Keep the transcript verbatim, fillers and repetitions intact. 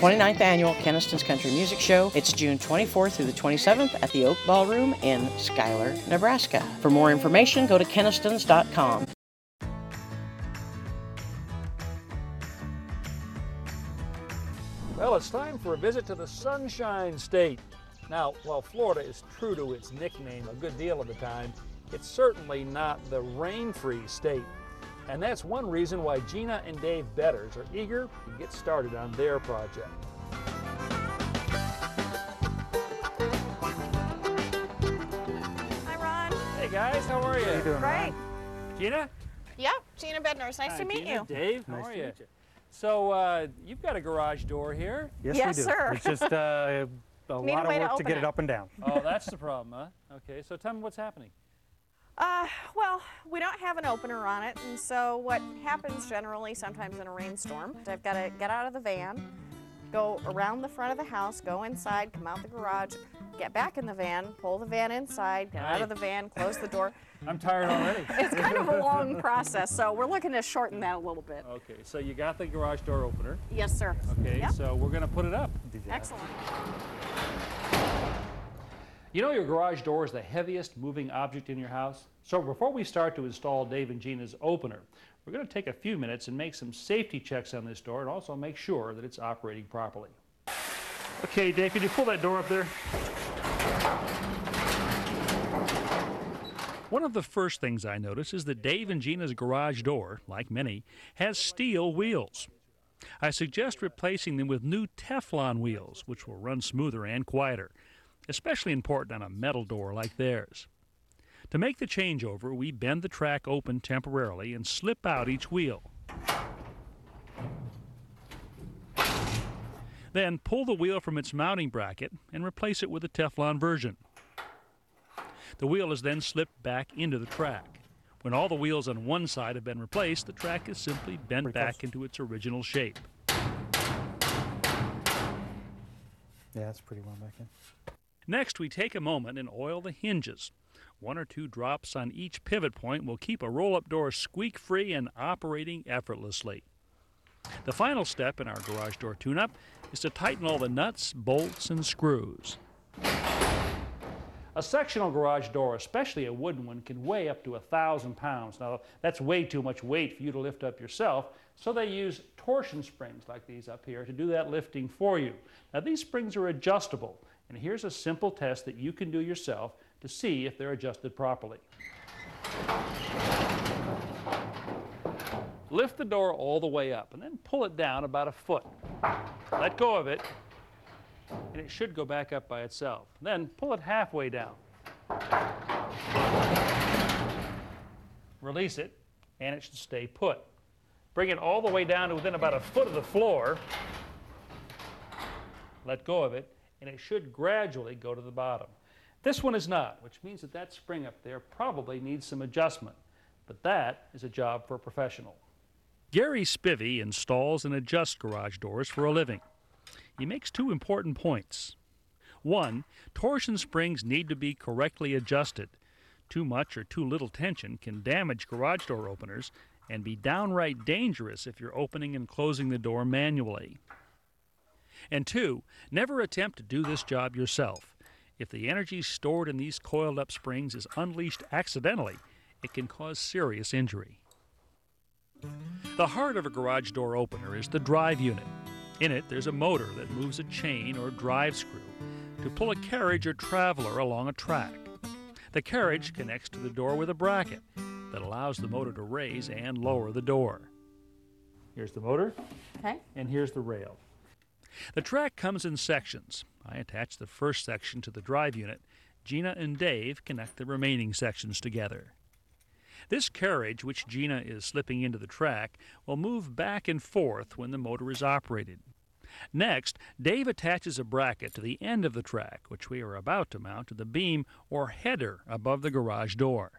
twenty-ninth Annual Keniston's Country Music Show. It's June twenty-fourth through the twenty-seventh at the Oak Ballroom in Schuyler, Nebraska. For more information, go to kenistons dot com. Well, it's time for a visit to the Sunshine State. Now, while Florida is true to its nickname a good deal of the time, it's certainly not the rain-free state. And that's one reason why Gina and Dave Betters are eager to get started on their project. Hi, Ron. Hey guys, how are you? How you doing, Great. Gina? Yep, Gina Bednarz. Nice Hi, to meet Gina. you. Dave, how Nice are to you? meet you. So uh, you've got a garage door here. Yes, Yes, we do. sir. It's just uh, a Need lot a way of to work to open get it. it up and down. Oh, that's the problem, huh? Okay, so tell me what's happening. Uh, well, we don't have an opener on it, and so what happens generally sometimes in a rainstorm, I've got to get out of the van, go around the front of the house, go inside, come out the garage, get back in the van, pull the van inside, get out of the van, close the door. I'm tired already. It's kind of a long process, so we're looking to shorten that a little bit. Okay, so you got the garage door opener. Yes, sir. Okay, Yep. so we're going to put it up. Excellent. You know your garage door is the heaviest moving object in your house? So before we start to install Dave and Gina's opener, we're going to take a few minutes and make some safety checks on this door and also make sure that it's operating properly. Okay, Dave, can you pull that door up there? One of the first things I notice is that Dave and Gina's garage door, like many, has steel wheels. I suggest replacing them with new Teflon wheels, which will run smoother and quieter, especially important on a metal door like theirs. To make the changeover, we bend the track open temporarily and slip out each wheel. Then pull the wheel from its mounting bracket and replace it with a Teflon version. The wheel is then slipped back into the track. When all the wheels on one side have been replaced, the track is simply bent Pretty back close. into its original shape. Yeah, it's pretty well back in. Next, we take a moment and oil the hinges. One or two drops on each pivot point will keep a roll-up door squeak-free and operating effortlessly. The final step in our garage door tune-up is to tighten all the nuts, bolts, and screws. A sectional garage door, especially a wooden one, can weigh up to a thousand pounds. Now, that's way too much weight for you to lift up yourself, so they use torsion springs like these up here to do that lifting for you. Now, these springs are adjustable, and here's a simple test that you can do yourself to see if they're adjusted properly. Lift the door all the way up and then pull it down about a foot. Let go of it, and it should go back up by itself. Then pull it halfway down. Release it, and it should stay put. Bring it all the way down to within about a foot of the floor. Let go of it, and it should gradually go to the bottom. This one is not, which means that that spring up there probably needs some adjustment, but that is a job for a professional. Gary Spivey installs and adjusts garage doors for a living. He makes two important points. One, torsion springs need to be correctly adjusted. Too much or too little tension can damage garage door openers and be downright dangerous if you're opening and closing the door manually. And two, never attempt to do this job yourself. If the energy stored in these coiled up springs is unleashed accidentally, it can cause serious injury. The heart of a garage door opener is the drive unit. In it, there's a motor that moves a chain or drive screw to pull a carriage or traveler along a track. The carriage connects to the door with a bracket that allows the motor to raise and lower the door. Here's the motor, Okay. and here's the rail. The track comes in sections. I attach the first section to the drive unit. Gina and Dave connect the remaining sections together. This carriage, which Gina is slipping into the track, will move back and forth when the motor is operated. Next, Dave attaches a bracket to the end of the track, which we are about to mount to the beam or header above the garage door.